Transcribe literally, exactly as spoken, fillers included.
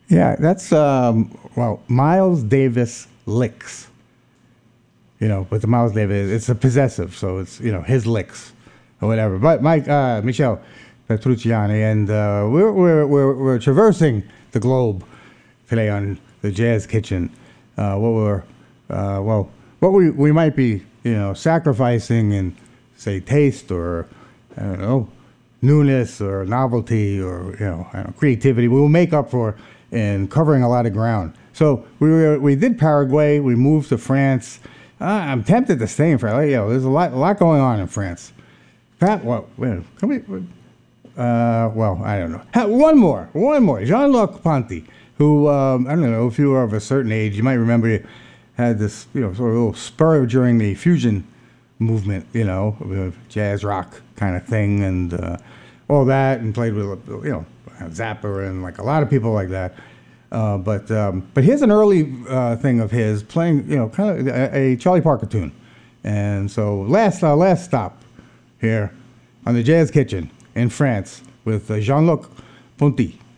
Yeah, that's um, well, Miles Davis licks. You know, but the Miles Davis, it's a possessive, so it's you know his licks or whatever. But Mike, uh, Michelle Petrucciani, and uh, we're, we're we're we're traversing the globe today on the Jazz Kitchen. Uh, what we're uh, well, what we we might be you know sacrificing in say taste or I don't know newness or novelty or you know, I don't know creativity. We will make up for in covering a lot of ground. So we were, we did Paraguay. We moved to France. Uh, I'm tempted to stay in France. You know, there's a lot a lot going on in France. Pat, well, wait, can we? Uh, well, I don't know. Ha, one more, one more. Jean-Luc Ponty, who um, I don't know if you are of a certain age, you might remember he had this you know sort of little spur during the fusion movement. You know, jazz rock kind of thing, and uh, all that, and played with you know Zappa and like a lot of people like that. Uh, but um, but here's an early uh, thing of his playing, you know, kind of a, a Charlie Parker tune, and so last uh, last stop here on the Jazz Kitchen in France with uh, Jean-Luc Ponty.